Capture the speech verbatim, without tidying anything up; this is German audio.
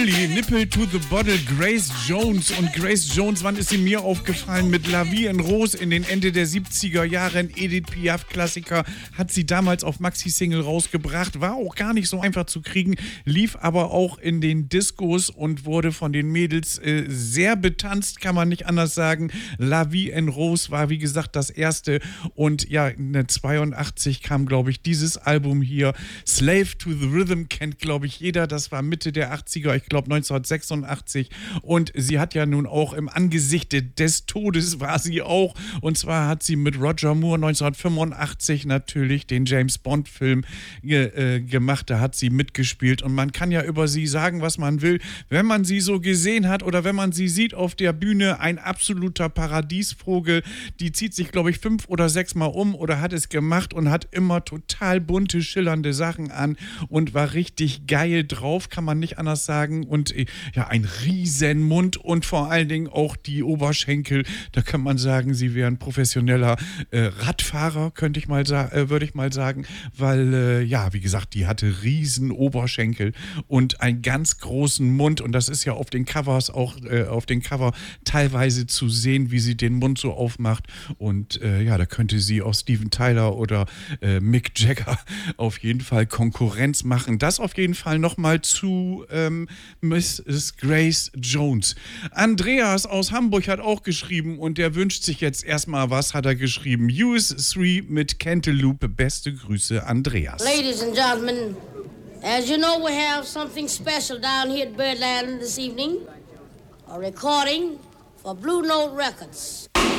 Early, Nipple to the Bottle, Grace Jones. Und Grace Jones, wann ist sie mir aufgefallen? Mit La Vie en Rose in den Ende der siebziger Jahre, ein Edith Piaf-Klassiker, hat sie damals auf Maxi-Single rausgebracht. War auch gar nicht so einfach zu kriegen, lief aber auch in den Discos und wurde von den Mädels äh, sehr betanzt, kann man nicht anders sagen. La Vie en Rose war, wie gesagt, das erste. Und ja, in zweiundachtzig kam, glaube ich, dieses Album hier. Slave to the Rhythm kennt, glaube ich, jeder. Das war Mitte der achtziger, ich glaube neunzehnhundertsechsundachtzig. Und sie hat ja nun auch im Angesicht des Todes war sie auch. Und zwar hat sie mit Roger Moore neunzehnhundertfünfundachtzig natürlich den James-Bond-Film ge- äh, gemacht. Da hat sie mitgespielt. Und man kann ja über sie sagen, was man will. Wenn man sie so gesehen hat oder wenn man sie sieht auf der Bühne, ein absoluter Paradiesvogel. Die zieht sich, glaube ich, fünf oder sechs Mal um oder hat es gemacht und hat immer total bunte, schillernde Sachen an und war richtig geil drauf, kann man nicht anders sagen. Und ja, ein riesen Mund und vor allen Dingen auch die Oberschenkel. Da kann man sagen, sie wäre ein professioneller äh, Radfahrer, könnte ich mal sagen, äh, würde ich mal sagen, weil, äh, ja, wie gesagt, die hatte riesen Oberschenkel und einen ganz großen Mund und das ist ja auf den Covers auch, äh, auf den Cover teilweise zu sehen, wie sie den Mund so aufmacht und äh, ja, da könnte sie auch Steven Tyler oder äh, Mick Jagger auf jeden Fall Konkurrenz machen. Das auf jeden Fall nochmal zu ähm, Misses Grace Jones. Andreas aus Hamburg hat auch geschrieben und der wünscht sich jetzt erstmal was, hat er geschrieben. U S drei mit Cantaloupe. Beste Grüße, Andreas. Ladies and gentlemen, as you know, we have something special down here at Birdland this evening. A recording for Blue Note Records.